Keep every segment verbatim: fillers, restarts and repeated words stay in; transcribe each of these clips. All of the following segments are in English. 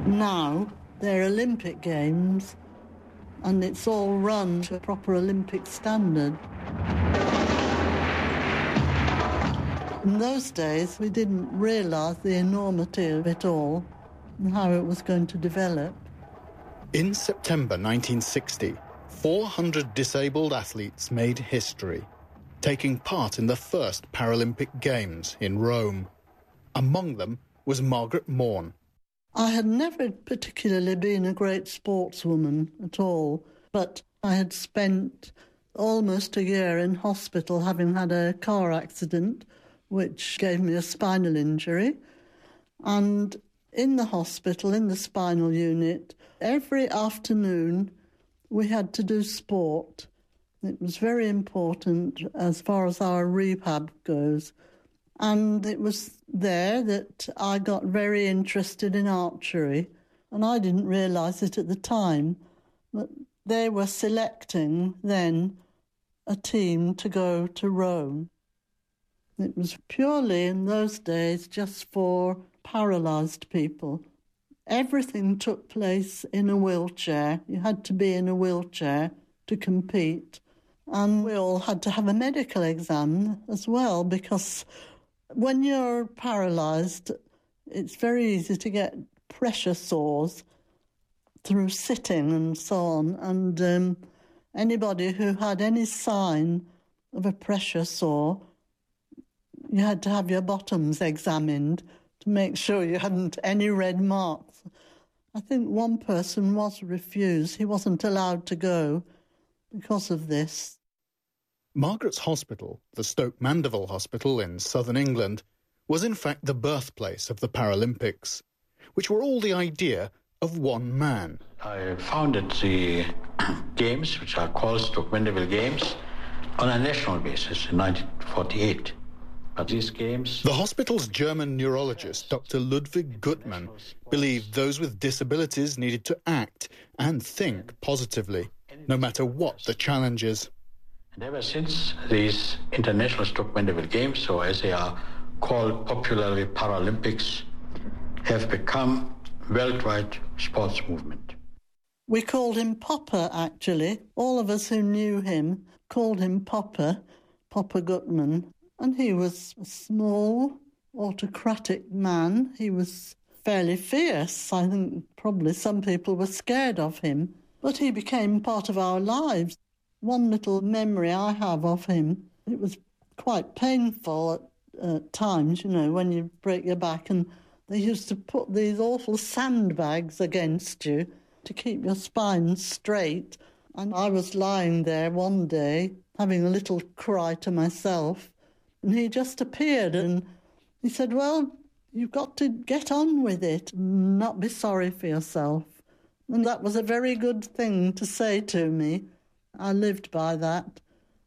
Now they're Olympic Games and it's all run to a proper Olympic standard. In those days, we didn't realise the enormity of it all and how it was going to develop. In September nineteen sixty, four hundred disabled athletes made history, taking part in the first Paralympic Games in Rome. Among them was Margaret Maughan. I had never particularly been a great sportswoman at all, but I had spent almost a year in hospital having had a car accident which gave me a spinal injury. And in the hospital, in the spinal unit, every afternoon we had to do sport. It was very important as far as our rehab goes. And it was there that I got very interested in archery, and I didn't realise it at the time, but they were selecting then a team to go to Rome. It was purely in those days just for paralysed people. Everything took place in a wheelchair. You had to be in a wheelchair to compete. And we all had to have a medical exam as well, because when you're paralysed, it's very easy to get pressure sores through sitting and so on. And um, anybody who had any sign of a pressure sore, you had to have your bottoms examined to make sure you hadn't any red marks. I think one person was refused. He wasn't allowed to go because of this. Margaret's hospital, the Stoke Mandeville Hospital in southern England, was in fact the birthplace of the Paralympics, which were all the idea of one man. I founded the games, which are called Stoke Mandeville Games, on a national basis in nineteen forty-eight. But these games... The hospital's German neurologist, Doctor Ludwig Guttmann, believed those with disabilities needed to act and think positively, no matter what the challenges. And ever since these International Stoke Mandeville Games, or as they are called popularly Paralympics, have become worldwide sports movement. We called him Popper, actually. All of us who knew him called him Popper, Popper Guttmann. And he was a small, autocratic man. He was fairly fierce. I think probably some people were scared of him. But he became part of our lives. One little memory I have of him, it was quite painful at uh, times, you know, when you break your back, and they used to put these awful sandbags against you to keep your spine straight. And I was lying there one day having a little cry to myself, and he just appeared and he said, well, you've got to get on with it and not be sorry for yourself. And that was a very good thing to say to me. I lived by that.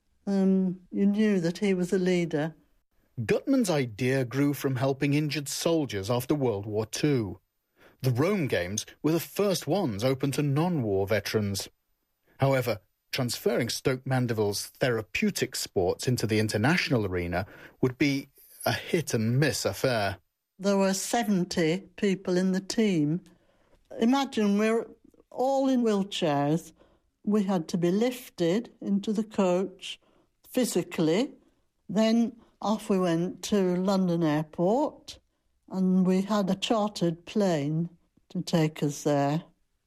Um, you knew that he was a leader. Guttmann's idea grew from helping injured soldiers after World War Two. The Rome Games were the first ones open to non-war veterans. However, transferring Stoke Mandeville's therapeutic sports into the international arena would be a hit-and-miss affair. There were seventy people in the team. Imagine we're all in wheelchairs. We had to be lifted into the coach physically. Then off we went to London Airport, and we had a chartered plane to take us there.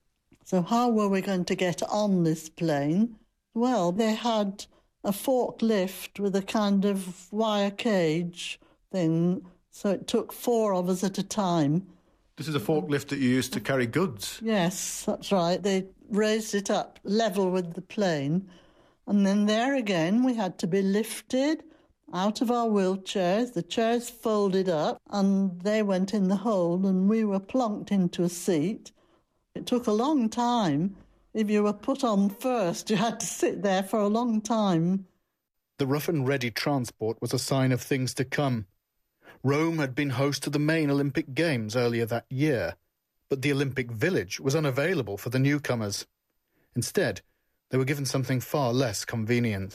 So how were we going to get on this plane? Well, they had a forklift with a kind of wire cage thing, so it took four of us at a time. This is a forklift that you used to carry goods? Yes, that's right. They raised it up level with the plane, and then there again we had to be lifted out of our wheelchairs, the chairs folded up, and they went in the hold, and we were plonked into a seat. It took a long time. If you were put on first, you had to sit there for a long time. The rough and ready transport was a sign of things to come. Rome had been host to the main Olympic Games earlier that year, but the Olympic Village was unavailable for the newcomers. Instead, they were given something far less convenient.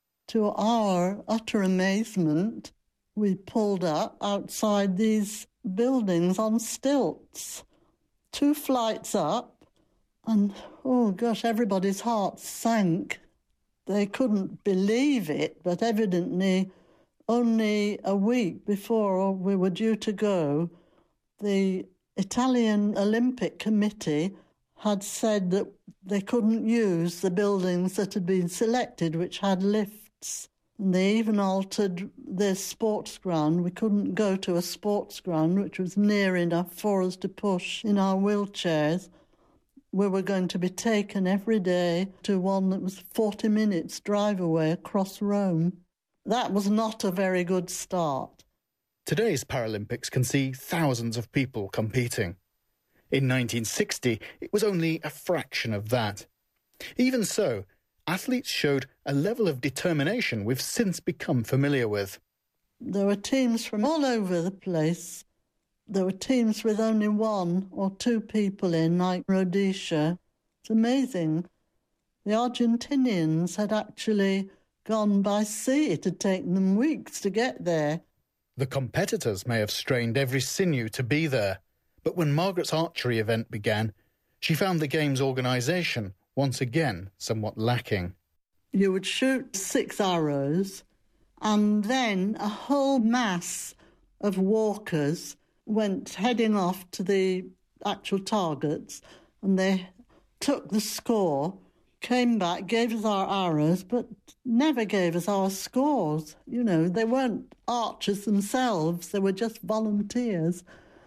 To our utter amazement, we pulled up outside these buildings on stilts. two flights up, and, oh gosh, everybody's hearts sank. They couldn't believe it, but evidently only a week before we were due to go, the Italian Olympic Committee had said that they couldn't use the buildings that had been selected, which had lifts. And they even altered their sports ground. We couldn't go to a sports ground, which was near enough for us to push in our wheelchairs. We were going to be taken every day to one that was forty minutes drive away across Rome. That was not a very good start. Today's Paralympics can see thousands of people competing. In nineteen sixty, it was only a fraction of that. Even so, athletes showed a level of determination we've since become familiar with. There were teams from all over the place. There were teams with only one or two people in, like Rhodesia. It's amazing. The Argentinians had actually gone by sea. It had taken them weeks to get there. The competitors may have strained every sinew to be there, but when Margaret's archery event began, she found the game's organisation once again somewhat lacking. You would shoot six arrows, and then a whole mass of walkers went heading off to the actual targets, and they took the score, came back, gave us our arrows, but never gave us our scores. You know, they weren't archers themselves, they were just volunteers.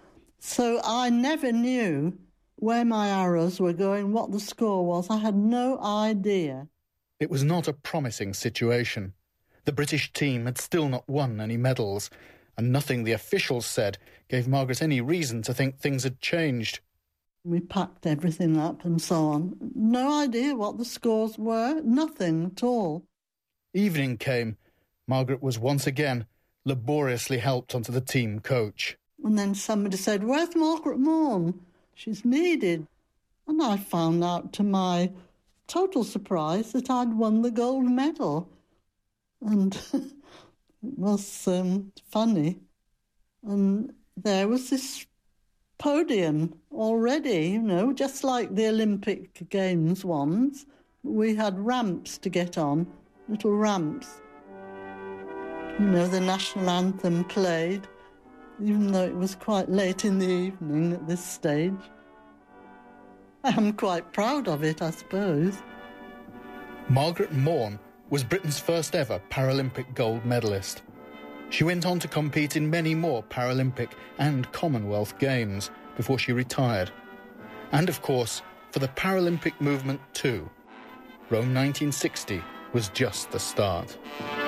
So I never knew where my arrows were going, what the score was. I had no idea. It was not a promising situation. The British team had still not won any medals, and nothing the officials said gave Margaret any reason to think things had changed. We packed everything up and so on. No idea what the scores were, nothing at all. Evening came. Margaret was once again laboriously helped onto the team coach. And then somebody said, "Where's Margaret Maughan? She's needed." And I found out to my total surprise that I'd won the gold medal. And it was um, funny. And there was this podium already, you know, just like the Olympic Games ones. We had ramps to get on, little ramps. You know, the national anthem played, even though it was quite late in the evening at this stage. I'm quite proud of it, I suppose. Margaret Maughan was Britain's first ever Paralympic gold medalist. She went on to compete in many more Paralympic and Commonwealth Games before she retired. And, of course, for the Paralympic movement too. Rome nineteen sixty was just the start.